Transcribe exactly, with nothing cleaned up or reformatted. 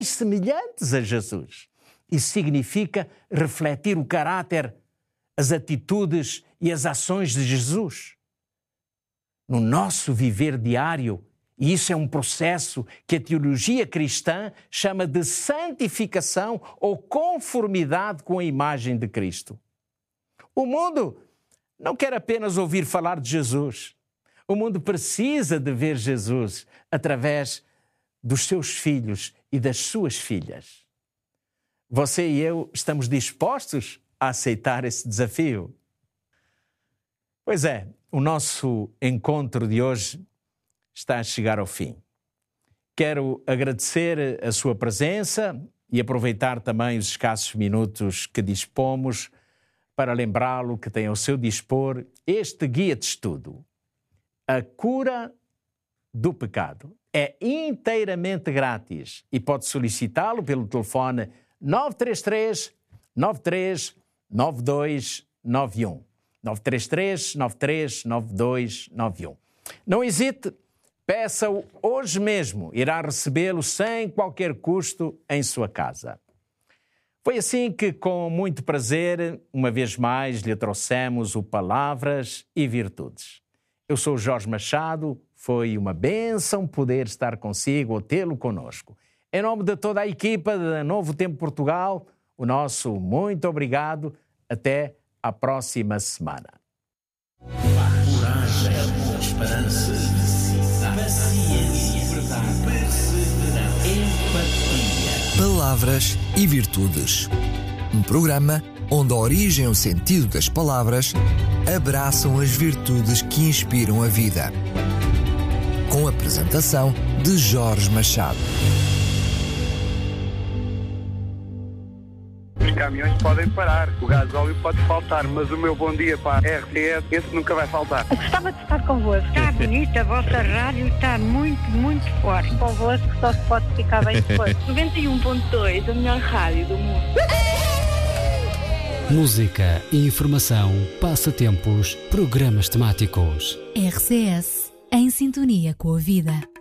semelhantes a Jesus. Isso significa refletir o caráter, as atitudes e as ações de Jesus no nosso viver diário. E isso é um processo que a teologia cristã chama de santificação ou conformidade com a imagem de Cristo. O mundo não quer apenas ouvir falar de Jesus. O mundo precisa de ver Jesus através dos seus filhos e das suas filhas. Você e eu estamos dispostos a aceitar esse desafio? Pois é, o nosso encontro de hoje está a chegar ao fim. Quero agradecer a sua presença e aproveitar também os escassos minutos que dispomos para lembrá-lo que tem ao seu dispor este guia de estudo. A cura do pecado. É inteiramente grátis e pode solicitá-lo pelo telefone nove três três, nove três nove dois nove um. nove três três, nove três nove dois nove um. Não hesite, peça-o hoje mesmo. Irá recebê-lo sem qualquer custo em sua casa. Foi assim que, com muito prazer, uma vez mais lhe trouxemos o Palavras e Virtudes. Eu sou Jorge Machado, foi uma bênção poder estar consigo ou tê-lo conosco. Em nome de toda a equipa da Novo Tempo Portugal, o nosso muito obrigado. Até à próxima semana. Coragem, amor, esperança, paciência, verdade, perseverança, empatia. Palavras e Virtudes. Um programa onde a origem e o sentido das palavras abraçam as virtudes que inspiram a vida. Com a apresentação de Jorge Machado. Os caminhões podem parar, o gasóleo pode faltar, mas o meu bom dia para a R T S, esse nunca vai faltar. Gostava de estar convosco. Está bonita, a vossa rádio está muito, muito forte. Convosco só se pode ficar bem depois. noventa e um ponto dois, a melhor rádio do mundo. Música, informação, passatempos, programas temáticos. R C S, em sintonia com a vida.